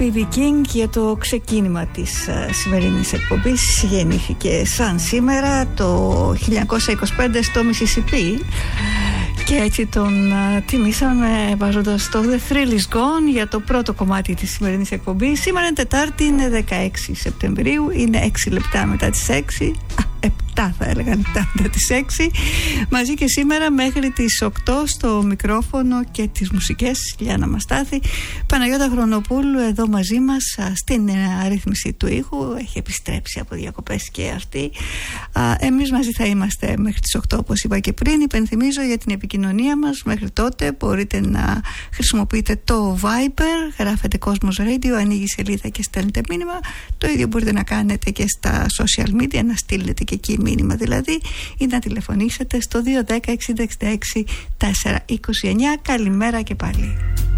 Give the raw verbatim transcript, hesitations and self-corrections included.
μπι μπι King για το ξεκίνημα της uh, σημερινής εκπομπής. Γεννήθηκε σαν σήμερα το χίλια εννιακόσια είκοσι πέντε στο Μισισιπί και έτσι τον uh, τιμήσαμε βάζοντας το The Thrill Is Gone για το πρώτο κομμάτι της σημερινής εκπομπής. Σήμερα είναι Τετάρτη, είναι δεκαέξι Σεπτεμβρίου, είναι έξι λεπτά μετά τις έξι, επτά θα έλεγα λεπτά μετά τις έξι. Μαζί και σήμερα μέχρι τις οκτώ στο μικρόφωνο και τις μουσικές Λιάννα Μαστάθη. Παναγιώτα Χρονοπούλου εδώ μαζί μας στην αρρύθμιση του ήχου. Έχει επιστρέψει από διακοπές και αυτή. Εμείς μαζί θα είμαστε μέχρι τις οκτώ, όπως είπα και πριν. Υπενθυμίζω για την επικοινωνία μας. Μέχρι τότε μπορείτε να χρησιμοποιείτε το Viber, γράφετε Κόσμος Radio, ανοίγει σελίδα και στέλνετε μήνυμα. Το ίδιο μπορείτε να κάνετε και στα social media, να στείλετε και εκεί μήνυμα δηλαδή, ή να τηλεφωνήσετε στο δύο ένα μηδέν έξι έξι έξι τέσσερα δύο εννιά. Καλημέρα και πάλι.